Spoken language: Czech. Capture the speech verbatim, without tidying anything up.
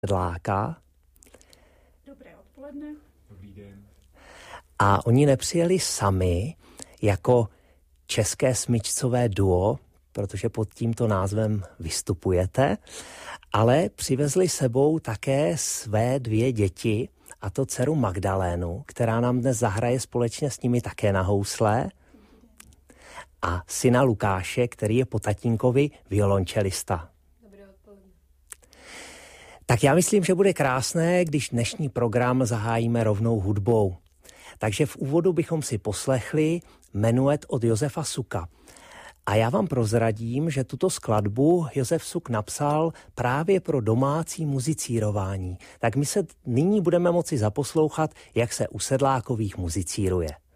Sedláka. Dobré odpoledne. Dobrý den. A oni nepřijeli sami jako české smyčcové duo, protože pod tímto názvem vystupujete, ale přivezli sebou také své dvě děti, a to dceru Magdalénu, která nám dnes zahraje společně s nimi také na housle, a syna Lukáše, který je po tatínkovi violončelista. Dobré odpoledne. Tak já myslím, že bude krásné, když dnešní program zahájíme rovnou hudbou. Takže v úvodu bychom si poslechli Menuet od Josefa Suka. A já vám prozradím, že tuto skladbu Josef Suk napsal právě pro domácí muzicírování. Tak my se nyní budeme moci zaposlouchat, jak se u Sedlákových muzicíruje.